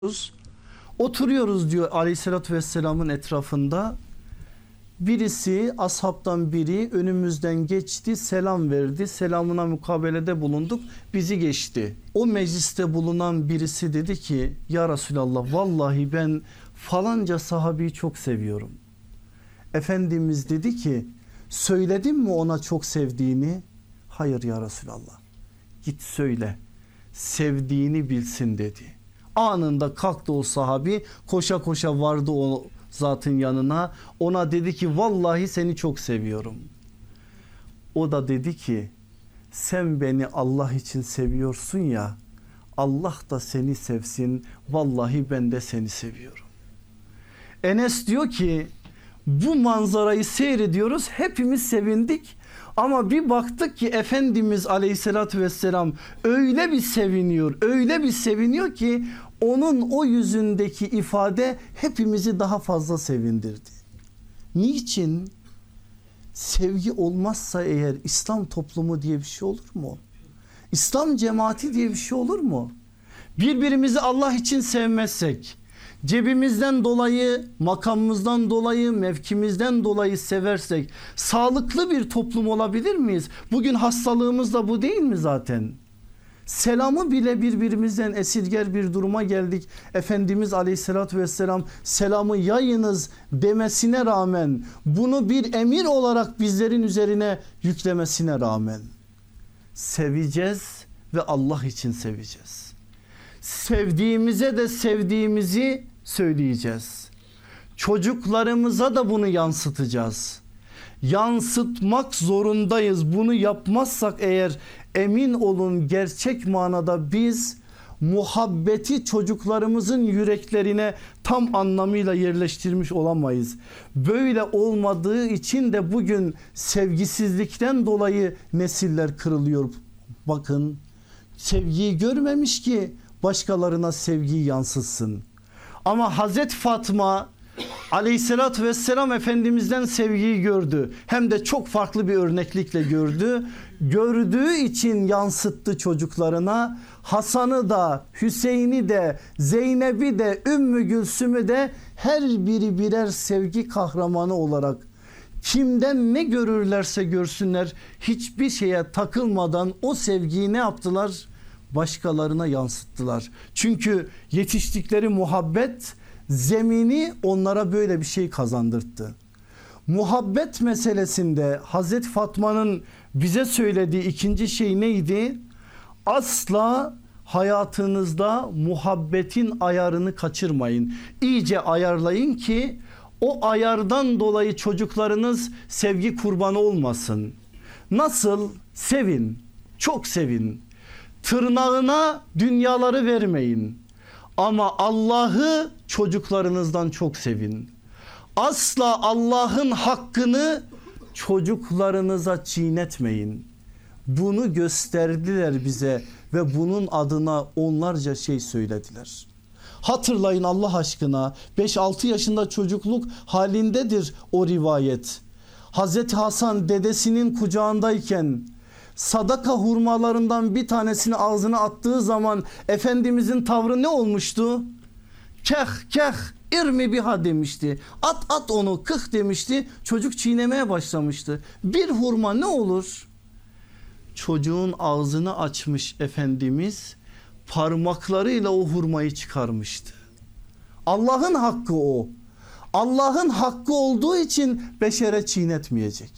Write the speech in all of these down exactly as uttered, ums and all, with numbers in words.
Oturuyoruz diyor Aleyhisselatü Vesselam'ın etrafında. Birisi, ashabtan biri önümüzden geçti, selam verdi, selamına mukabelede bulunduk, bizi geçti. O mecliste bulunan birisi dedi ki, ya Resulallah, vallahi ben falanca sahabeyi çok seviyorum. Efendimiz dedi ki, söyledin mi ona çok sevdiğini? Hayır ya Resulallah. Git söyle, sevdiğini bilsin dedi. Anında kalktı o sahabi, koşa koşa vardı o zatın yanına, ona dedi ki vallahi seni çok seviyorum. O da dedi ki, sen beni Allah için seviyorsun ya, Allah da seni sevsin, vallahi ben de seni seviyorum. Enes diyor ki, bu manzarayı seyrediyoruz, hepimiz sevindik. Ama bir baktık ki Efendimiz Aleyhisselatü Vesselam öyle bir seviniyor, öyle bir seviniyor ki onun o yüzündeki ifade hepimizi daha fazla sevindirdi. Niçin? Sevgi olmazsa eğer İslam toplumu diye bir şey olur mu? İslam cemaati diye bir şey olur mu? Birbirimizi Allah için sevmezsek, cebimizden dolayı, makamımızdan dolayı, mevkimizden dolayı seversek sağlıklı bir toplum olabilir miyiz? Bugün hastalığımız da bu değil mi zaten? Selamı bile birbirimizden esirger bir duruma geldik. Efendimiz Aleyhisselatü Vesselam selamı yayınız demesine rağmen, bunu bir emir olarak bizlerin üzerine yüklemesine rağmen seveceğiz ve Allah için seveceğiz. Sevdiğimize de sevdiğimizi söyleyeceğiz. Çocuklarımıza da bunu yansıtacağız. Yansıtmak zorundayız. Bunu yapmazsak eğer, emin olun gerçek manada biz muhabbeti çocuklarımızın yüreklerine tam anlamıyla yerleştirmiş olamayız. Böyle olmadığı için de bugün sevgisizlikten dolayı nesiller kırılıyor. Bakın, sevgiyi görmemiş ki başkalarına sevgiyi yansıtsın. Ama Hazreti Fatma Aleyhisselatü Vesselam Efendimiz'den sevgiyi gördü. Hem de çok farklı bir örneklikle gördü. Gördüğü için yansıttı çocuklarına. Hasan'ı da, Hüseyin'i de, Zeynep'i de, Ümmü Gülsüm'ü de her biri birer sevgi kahramanı olarak, kimden ne görürlerse görsünler, hiçbir şeye takılmadan o sevgiyi ne yaptılar? Başkalarına yansıttılar. Çünkü yetiştikleri muhabbet zemini onlara böyle bir şey kazandırdı. Muhabbet meselesinde Hazreti Fatma'nın bize söylediği ikinci şey neydi? Asla hayatınızda muhabbetin ayarını kaçırmayın. İyice ayarlayın ki o ayardan dolayı çocuklarınız sevgi kurbanı olmasın. Nasıl? Sevin, çok sevin. Tırnağına dünyaları vermeyin. Ama Allah'ı çocuklarınızdan çok sevin. Asla Allah'ın hakkını çocuklarınıza çiğnetmeyin. Bunu gösterdiler bize ve bunun adına onlarca şey söylediler. Hatırlayın Allah aşkına, beş altı yaşında çocukluk halindedir o rivayet. Hazreti Hasan dedesinin kucağındayken sadaka hurmalarından bir tanesini ağzına attığı zaman Efendimizin tavrı ne olmuştu? Keh keh irmi biha demişti. At at onu, kıh demişti. Çocuk çiğnemeye başlamıştı. Bir hurma ne olur? Çocuğun ağzını açmış Efendimiz, parmaklarıyla o hurmayı çıkarmıştı. Allah'ın hakkı o. Allah'ın hakkı olduğu için beşere çiğnetmeyecek.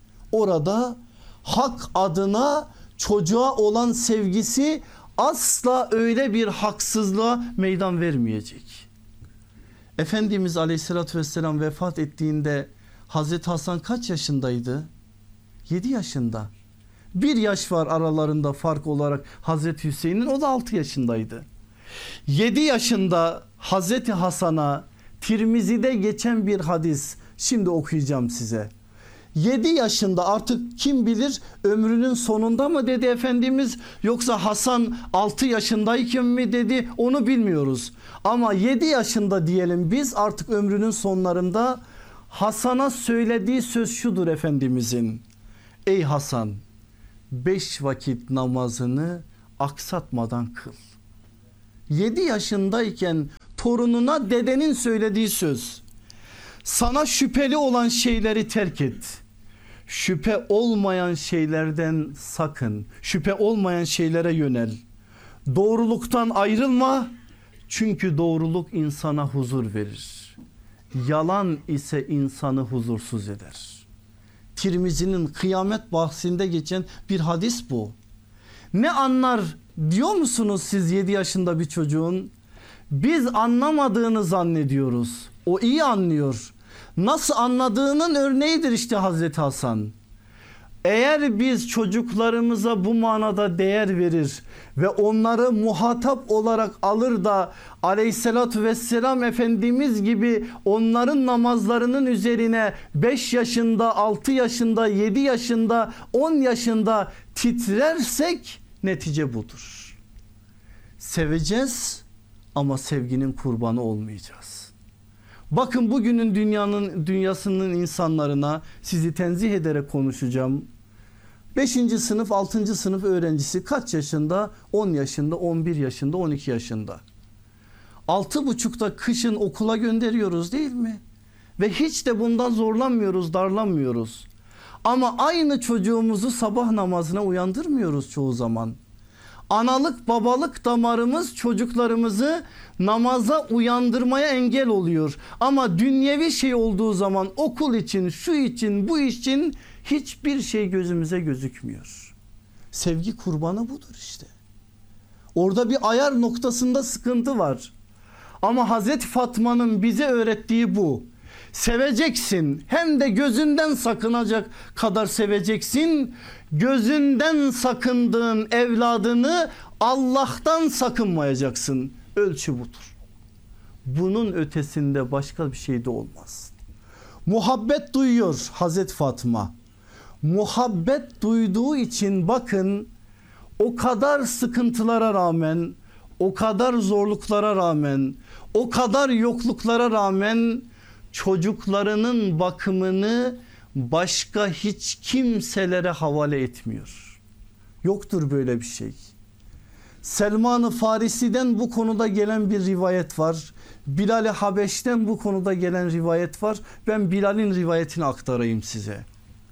Orada hak adına çocuğa olan sevgisi asla öyle bir haksızlığa meydan vermeyecek. Efendimiz Aleyhisselatü Vesselam vefat ettiğinde Hazreti Hasan kaç yaşındaydı? yedi yaşında. Bir yaş var aralarında fark olarak Hazreti Hüseyin'in, o da altı yaşındaydı. yedi yaşında Hazreti Hasan'a Tirmizi'de geçen bir hadis şimdi okuyacağım size. yedi yaşında, artık kim bilir ömrünün sonunda mı dedi Efendimiz, yoksa Hasan altı yaşındayken mi dedi, onu bilmiyoruz. Ama yedi yaşında diyelim biz, artık ömrünün sonlarında. Hasan'a söylediği söz şudur Efendimizin: ey Hasan, beş vakit namazını aksatmadan kıl. yedi yaşındayken torununa dedenin söylediği söz. Sana şüpheli olan şeyleri terk et. Şüphe olmayan şeylerden sakın. Şüphe olmayan şeylere yönel. Doğruluktan ayrılma. Çünkü doğruluk insana huzur verir. Yalan ise insanı huzursuz eder. Tirmizi'nin kıyamet bahsinde geçen bir hadis bu. Ne anlar diyor musunuz siz yedi yaşında bir çocuğun? Biz anlamadığını zannediyoruz. O iyi anlıyor. Nasıl anladığının örneğidir işte Hazreti Hasan. Eğer biz çocuklarımıza bu manada değer verir ve onları muhatap olarak alır da aleyhissalatü vesselam Efendimiz gibi onların namazlarının üzerine beş yaşında, altı yaşında, yedi yaşında, on yaşında titrersek netice budur. Seveceğiz ama sevginin kurbanı olmayacağız. Bakın bugünün dünyanın dünyasının insanlarına sizi tenzih ederek konuşacağım. beşinci sınıf, altıncı sınıf öğrencisi kaç yaşında? on yaşında, on bir yaşında, on iki yaşında. altı buçukta kışın okula gönderiyoruz değil mi? Ve hiç de bundan zorlanmıyoruz, darlanmıyoruz. Ama aynı çocuğumuzu sabah namazına uyandırmıyoruz çoğu zaman. Analık babalık damarımız çocuklarımızı namaza uyandırmaya engel oluyor. Ama dünyevi şey olduğu zaman okul için, şu için, bu için hiçbir şey gözümüze gözükmüyor. Sevgi kurbanı budur işte. Orada bir ayar noktasında sıkıntı var. Ama Hazreti Fatma'nın bize öğrettiği bu. Seveceksin, hem de gözünden sakınacak kadar seveceksin. Gözünden sakındığın evladını Allah'tan sakınmayacaksın. Ölçü budur. Bunun ötesinde başka bir şey de olmaz. Muhabbet duyuyor Hazreti Fatma. Muhabbet duyduğu için bakın o kadar sıkıntılara rağmen, o kadar zorluklara rağmen, o kadar yokluklara rağmen çocuklarının bakımını başka hiç kimselere havale etmiyor. Yoktur böyle bir şey. Selman-ı Farisi'den bu konuda gelen bir rivayet var. Bilal-i Habeş'ten bu konuda gelen rivayet var. Ben Bilal'in rivayetini aktarayım size.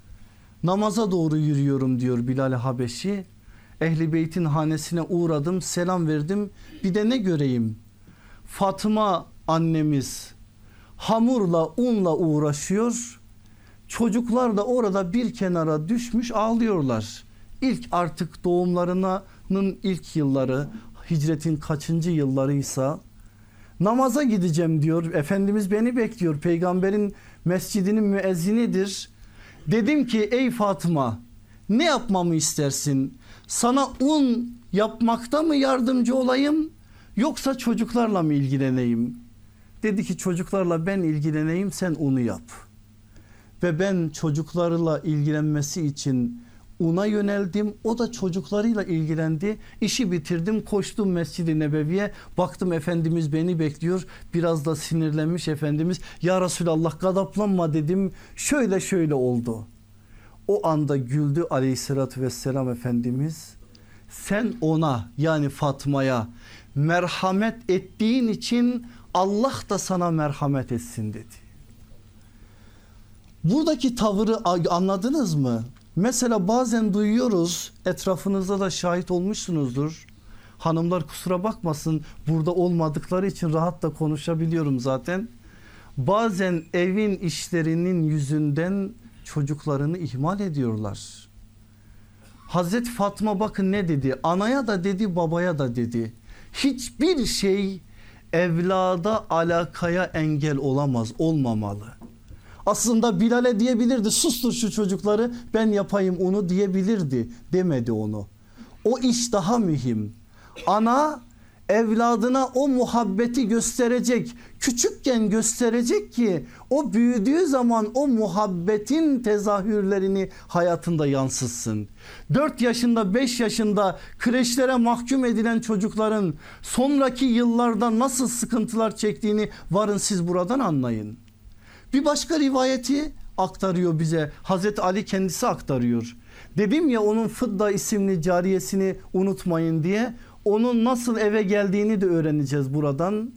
Namaza doğru yürüyorum diyor Bilal-i Habeşi. Ehli Beyt'in hanesine uğradım, selam verdim. Bir de ne göreyim? Fatıma annemiz hamurla, unla uğraşıyor. Çocuklar da orada bir kenara düşmüş ağlıyorlar. İlk artık doğumlarının ilk yılları, hicretin kaçıncı yıllarıysa namaza gideceğim diyor. Efendimiz beni bekliyor. Peygamberin mescidinin müezzinidir. Dedim ki ey Fatıma, ne yapmamı istersin? Sana un yapmakta mı yardımcı olayım yoksa çocuklarla mı ilgileneyim? Dedi ki çocuklarla ben ilgileneyim, sen unu yap. Ve ben çocuklarla ilgilenmesi için una yöneldim. O da çocuklarıyla ilgilendi. İşi bitirdim, koştum Mescid-i Nebevi'ye. Baktım Efendimiz beni bekliyor. Biraz da sinirlenmiş Efendimiz. Ya Resulallah gadaplanma dedim. Şöyle şöyle oldu. O anda güldü aleyhissalatü vesselam Efendimiz. Sen ona, yani Fatma'ya merhamet ettiğin için Allah da sana merhamet etsin dedi. Buradaki tavırı anladınız mı? Mesela bazen duyuyoruz, etrafınızda da şahit olmuşsunuzdur. Hanımlar kusura bakmasın, burada olmadıkları için rahat da konuşabiliyorum zaten. Bazen evin işlerinin yüzünden çocuklarını ihmal ediyorlar. Hazreti Fatma bakın ne dedi? Anaya da dedi, babaya da dedi. Hiçbir şey evlada alakaya engel olamaz, olmamalı. Aslında Bilal'e diyebilirdi, sustur şu çocukları ben yapayım onu diyebilirdi. Demedi onu. O iş daha mühim. Ana evladına o muhabbeti gösterecek, küçükken gösterecek ki o büyüdüğü zaman o muhabbetin tezahürlerini hayatında yansıtsın. dört yaşında, beş yaşında kreşlere mahkum edilen çocukların sonraki yıllarda nasıl sıkıntılar çektiğini varın siz buradan anlayın. Bir başka rivayeti aktarıyor bize. Hazreti Ali kendisi aktarıyor. Dedim ya onun Fıdda isimli cariyesini unutmayın diye. Onun nasıl eve geldiğini de öğreneceğiz buradan.